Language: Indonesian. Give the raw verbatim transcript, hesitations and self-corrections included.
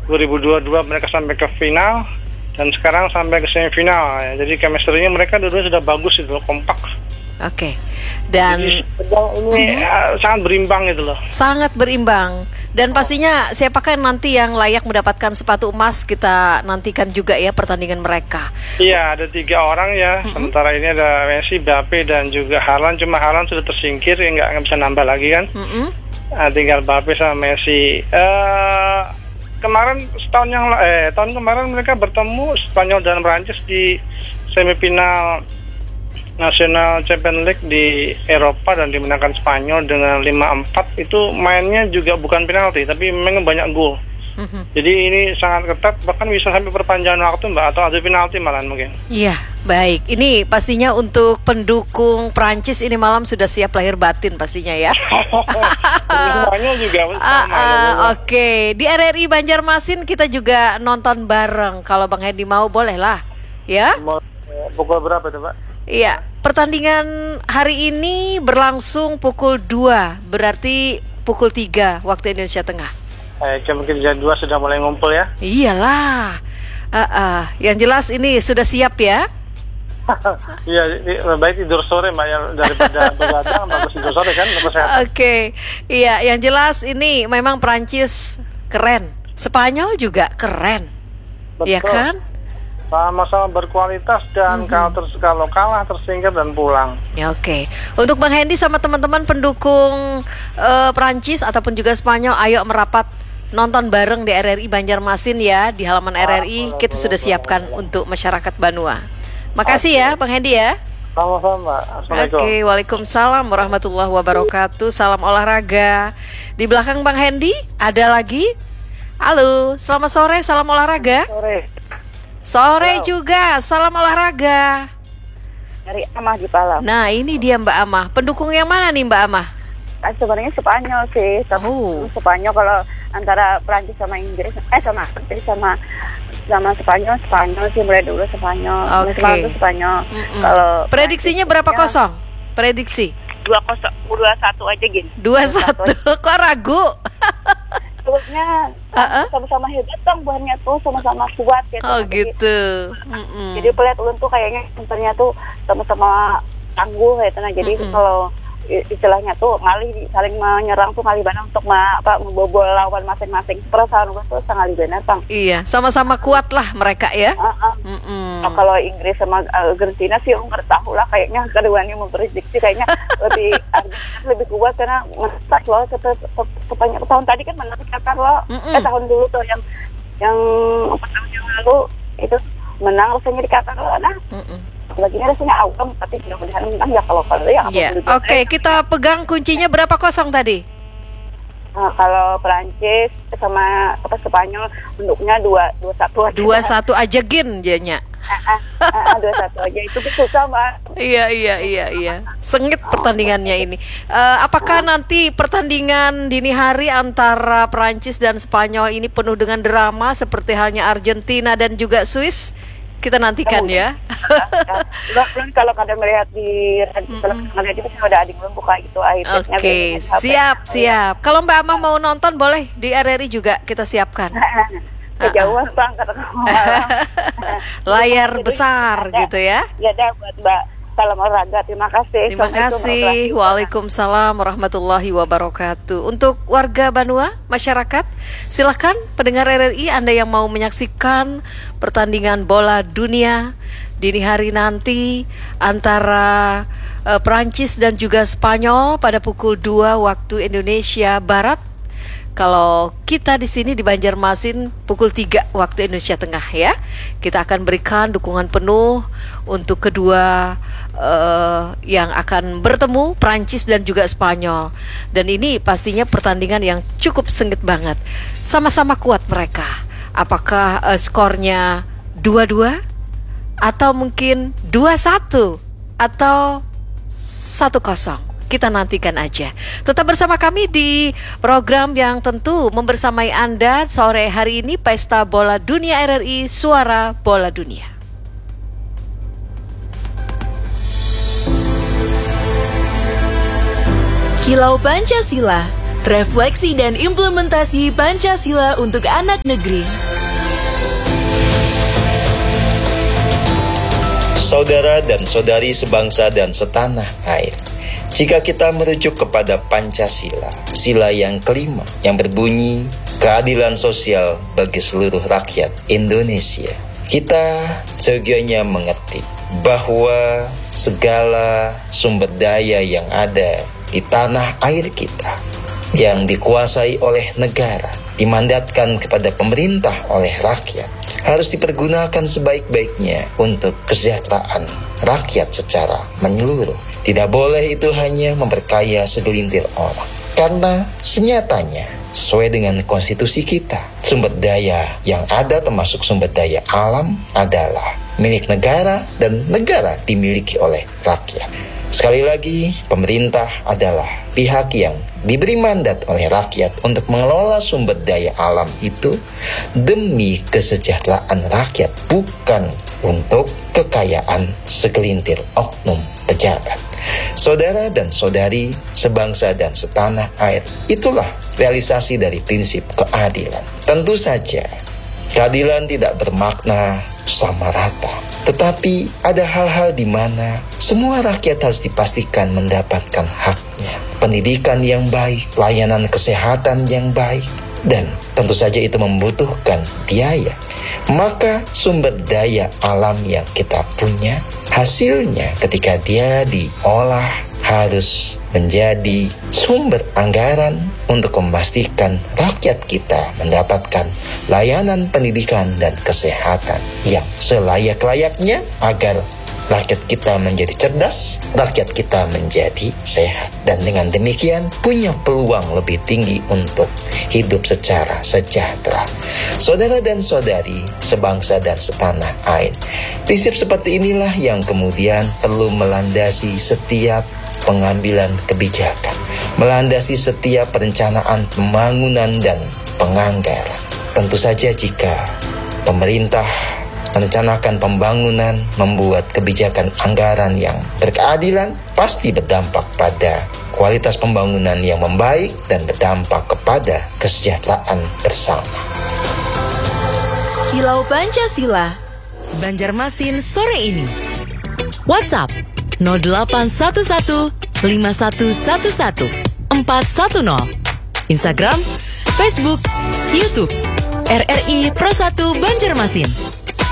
dua ribu dua puluh dua mereka sampai ke final dan sekarang sampai ke semifinal. Ya. Jadi chemistry-nya mereka dulu sudah bagus itu, kompak. Oke. Dan jadi, ini uh-huh. sangat berimbang gitu loh. Sangat berimbang. Dan pastinya siapakah nanti yang layak mendapatkan sepatu emas, kita nantikan juga ya pertandingan mereka. Iya, ada tiga orang ya. Uh-huh. Sementara ini ada Messi, Mbappe dan juga Haaland. Cuma Haaland sudah tersingkir, ya nggak bisa nambah lagi kan. Uh-huh. Nah, tinggal Mbappe sama Messi. Uh, kemarin setahun yang eh tahun kemarin mereka bertemu Spanyol dan Prancis di semifinal National Champions League di Eropa dan dimenangkan Spanyol dengan lima empat. Itu mainnya juga bukan penalti tapi memang banyak gol. Mm-hmm. Jadi ini sangat ketat, bahkan bisa sampai perpanjangan waktu Mbak, atau ada penalti malah mungkin. Iya, baik. Ini pastinya untuk pendukung Prancis ini malam sudah siap lahir batin pastinya ya. Spanyol juga. Uh, uh, Oke, okay. Di R R I Banjarmasin kita juga nonton bareng. Kalau Bang Hendy mau boleh lah, ya. Pukul berapa itu Pak? Iya, pertandingan hari ini berlangsung pukul dua, berarti pukul tiga waktu Indonesia Tengah. Eh, mungkin jam dua sudah mulai ngumpul ya? Iyalah, uh, uh. yang jelas ini sudah siap ya? Iya, baik tidur sore Mbak, ya, daripada begadang bagus tidur sore kan, bagus sehat. Oke, okay. Iya, yang jelas ini memang Prancis keren, Spanyol juga keren, iya kan? Sama-sama berkualitas dan mm-hmm. kalau, ter- kalau kalah tersingkir dan pulang. Ya, oke. Okay. Untuk Bang Hendy sama teman-teman pendukung uh, Prancis ataupun juga Spanyol, ayo merapat nonton bareng di R R I Banjarmasin ya, di halaman R R I. Kita sudah siapkan untuk masyarakat Banua. Makasih ya Bang Hendy ya. Sama-sama. Assalamualaikum. Oke, waalaikumsalam warahmatullahi wabarakatuh. Salam olahraga. Di belakang Bang Hendy ada lagi. Halo, selamat sore, salam olahraga. Sore. Sore Halo. Juga, salam olahraga. Dari Amah di Palau. Nah, ini dia Mbak Amah. Pendukung yang mana nih Mbak Amah? Ah, sebenarnya Spanyol sih. Oh. Spanyol kalau antara Prancis sama Inggris, eh sama Inggris sama sama Spanyol, Spanyol sih mulai dulu Spanyol. Oke. Okay. Spanyol. Kalau prediksinya berapa kosong? Prediksi? Dua kosong, dua satu aja gini. Dua satu, kok ragu? Sebetulnya uh-uh. sama-sama hebat dong buahnya tuh, sama-sama kuat gitu. Oh gitu. Jadi, jadi pelet ulun tuh kayaknya sebenarnya tuh sama-sama tangguh gitu. Nah jadi Mm-mm. kalau istilahnya tuh ngalih saling menyerang tuh ngalih benar untuk ma, apa membobol lawan masing-masing. Perasaan gue tuh sangat benar Bang. Iya, sama-sama kuat lah mereka ya. Uh-uh. Nah, kalau Inggris sama Argentina sih aku nggak tahu lah, kayaknya keduanya memprediksi kayaknya lebih lebih kuat karena menang loh sepanjang tahun tadi kan menang Qatar loh. Eh tahun dulu tuh yang yang empat tahun yang lalu itu menang rasanya di Qatar loh. Nah. Mm-mm. Baginya rasanya awam, tapi mudah-mudahan menang ya kalau kalau ya. Yeah. Oke, okay, kita pegang kuncinya berapa kosong tadi? Nah, kalau Perancis sama apa Spanyol bentuknya dua dua satu aja. Dua satu aja gin jadinya. Dua satu aja itu susah Mbak. Iya iya iya iya. Sengit pertandingannya ini. Uh, apakah nanti pertandingan dini hari antara Perancis dan Spanyol ini penuh dengan drama seperti halnya Argentina dan juga Swiss? Kita nantikan ya. Belum kalau kadang melihat di film melihat itu sudah adik belum buka itu akhirnya. Oke, okay, siap siap. Kalau Mbak Amah mau nonton boleh di R R I juga kita siapkan. Kejauhan Bang kata layar besar gitu ya. Ya dah buat Mbak. Salam olahraga, terima kasih. Terima kasih. Waalaikumsalam warahmatullahi wabarakatuh. Untuk warga Banua, masyarakat, silahkan pendengar R R I Anda yang mau menyaksikan pertandingan bola dunia dini hari nanti antara uh, Prancis dan juga Spanyol pada pukul dua waktu Indonesia Barat. Kalau kita di sini di Banjarmasin pukul tiga waktu Indonesia Tengah ya. Kita akan berikan dukungan penuh untuk kedua uh, yang akan bertemu, Prancis dan juga Spanyol. Dan ini pastinya pertandingan yang cukup sengit banget. Sama-sama kuat mereka. Apakah uh, skornya dua dua atau mungkin dua satu atau satu kosong? Kita nantikan aja. Tetap bersama kami di program yang tentu membersamai Anda sore hari ini, Pesta Bola Dunia R R I, Suara Bola Dunia. Kilau Pancasila, Refleksi dan implementasi Pancasila untuk anak negeri. Saudara dan saudari sebangsa dan setanah air, jika kita merujuk kepada Pancasila, sila yang kelima yang berbunyi keadilan sosial bagi seluruh rakyat Indonesia, kita seyogyanya mengerti bahwa segala sumber daya yang ada di tanah air kita yang dikuasai oleh negara, dimandatkan kepada pemerintah oleh rakyat, harus dipergunakan sebaik-baiknya untuk kesejahteraan rakyat secara menyeluruh. Tidak boleh itu hanya memperkaya segelintir orang. Karena senyatanya, sesuai dengan konstitusi kita, sumber daya yang ada termasuk sumber daya alam adalah milik negara dan negara dimiliki oleh rakyat. Sekali lagi, pemerintah adalah pihak yang diberi mandat oleh rakyat untuk mengelola sumber daya alam itu demi kesejahteraan rakyat, bukan untuk kekayaan segelintir oknum pejabat. Saudara dan saudari sebangsa dan setanah air, itulah realisasi dari prinsip keadilan. Tentu saja, keadilan tidak bermakna sama rata, tetapi ada hal-hal di mana semua rakyat harus dipastikan mendapatkan haknya. Pendidikan yang baik, layanan kesehatan yang baik, dan tentu saja itu membutuhkan biaya. Maka sumber daya alam yang kita punya, hasilnya ketika dia diolah harus menjadi sumber anggaran untuk memastikan rakyat kita mendapatkan layanan pendidikan dan kesehatan yang selayak-layaknya agar rakyat kita menjadi cerdas, rakyat kita menjadi sehat. Dan dengan demikian punya peluang lebih tinggi untuk hidup secara sejahtera. Saudara dan saudari sebangsa dan setanah air, prinsip seperti inilah yang kemudian perlu melandasi setiap pengambilan kebijakan, melandasi setiap perencanaan pembangunan dan penganggaran. Tentu saja jika pemerintah merencanakan pembangunan, membuat kebijakan anggaran yang berkeadilan, pasti berdampak pada kualitas pembangunan yang membaik dan berdampak kepada kesejahteraan bersama. Kilau Pancasila, Banjarmasin sore ini. WhatsApp nol delapan satu satu lima satu satu satu empat satu nol. Instagram, Facebook, YouTube R R I Pro satu Banjarmasin.